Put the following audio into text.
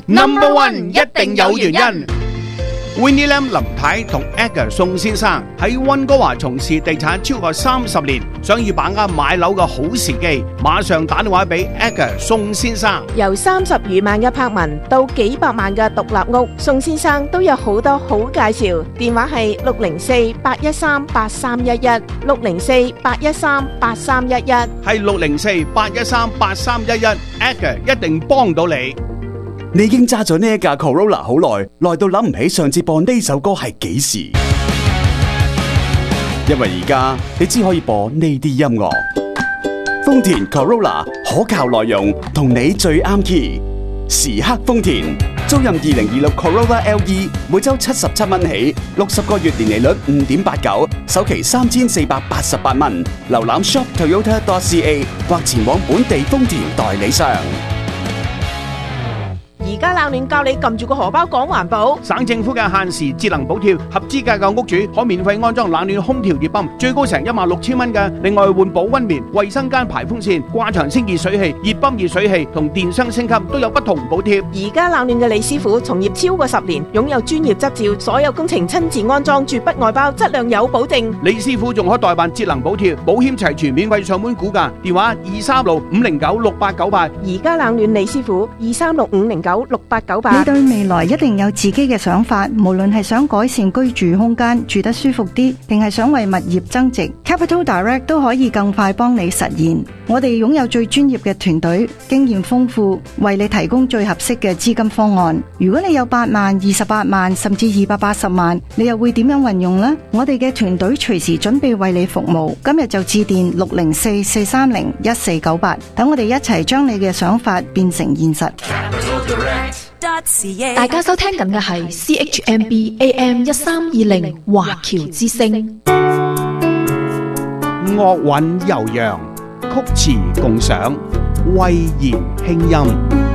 Number One 一定有原因。Winnie Lam 林太同 Edgar 宋先生喺溫哥華從事地產超過30年，想要把握買樓嘅好時機，馬上打電話俾 Edgar 宋先生。 由30餘萬嘅柏文到幾百萬嘅獨立屋，宋先生都有好多好介紹。電話係604-813-8311 604-813-8311， 係604-813-8311 Edgar 一定幫到你。 你已經揸咗呢一架 Corolla 好耐，耐到諗唔起上次播呢首歌係幾時？因為而家你只可以播呢啲音樂。豐田 Corolla 可靠內容，同你最啱 key。時刻豐田，租賃2026 Corolla LE， 每周77蚊起，60個月年利率5.89，首期3488蚊。瀏覽 shoptoyota.ca 或前往本地豐田代理商。 而家冷暖教你撳住個荷包講環保。 省政府嘅限時節能補貼，合資格嘅屋主可免費安裝冷暖空調熱泵，最高成16000蚊嘅。另外換保溫棉、衛生間排風扇、掛牆清潔水器、熱泵熱水器同電箱升級都有不同補貼。 而家冷暖嘅李師傅從業超過10年，擁有專業執照，所有工程親自安裝，絕不外包，質量有保證。 李師傅仲可代辦節能補貼，保險齊全，免費上門估價。電話236-509-6898。 而家冷暖李師傅236-509-6898。 你對未來一定有自己嘅想法，無論係想改善居住空間，住得舒服啲，定係想為物業增值， Capital Direct 都可以更快幫你實現。我哋擁有最專業嘅團隊，經驗豐富，為你提供最合適嘅資金方案。如果你有8萬、28萬甚至280萬，你又會點樣運用呢？我哋嘅團隊隨時準備為你服務。今日就致電604-430-1498，等我哋一齊將你嘅想法變成現實。 大家收聽緊嘅係 CHMB AM 1320華僑之聲。 樂韻悠揚，曲詞共賞，慧言輕音。